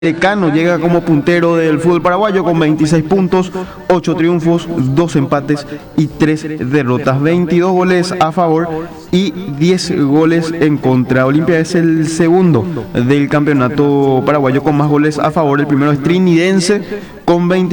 Cano llega como puntero del fútbol paraguayo con 26 puntos, 8 triunfos, 2 empates y 3 derrotas, 22 goles a favor y 10 goles en contra. Olimpia es el segundo del campeonato paraguayo con más goles a favor. El primero es Trinidense con 20